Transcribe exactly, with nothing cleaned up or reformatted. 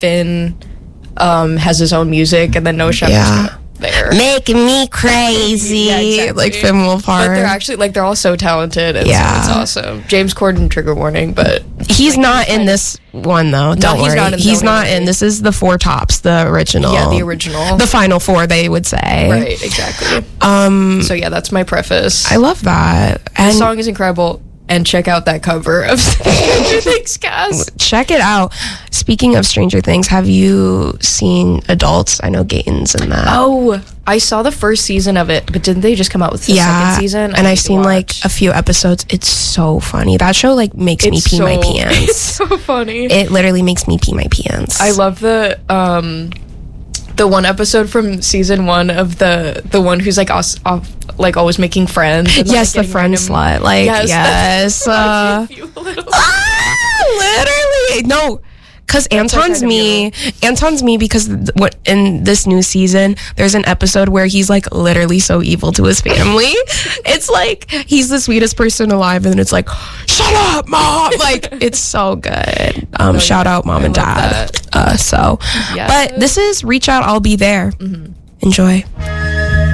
Finn um, has his own music, and then No Chef Yeah. is there. Making me crazy. Yeah, exactly. Like Finn Wolfhard. But they're actually, like, they're all so talented, and Yeah. so it's awesome. James Corden, trigger warning, but... He's not in this one, though. Don't he's worry. not in- he's don't not worry. in. This is the Four Tops, the original. Yeah, the original. The final four, they would say. Right, exactly. Um, So, yeah, that's my preface. I love that. And The song is incredible, and check out that cover of Stranger Things cast. check it out. Speaking of Stranger Things, have you seen Adults? I know Gaten's in that. Oh, I saw the first season of it, but didn't they just come out with the yeah, second season? I and need I've to seen like watch. a few episodes. It's so funny. That show like makes me It's pee my so- pants. It's so funny. It literally makes me pee my pants. I love the um the one episode from season one of the the one who's like us off like always making friends. And, yes, like, the friend getting slut. Like Yes. yes, uh, random- You little- ah, literally no. Because Anton's kind of me. Anton's me because th- what in this new season, there's an episode where he's like literally so evil to his family. It's like he's the sweetest person alive, and then it's like, shut up, mom. Like it's so good. Um, Oh, shout yeah. out, mom I and love dad. that. Uh, so, Yes. but this is Reach Out, I'll Be There. Mhm. Enjoy.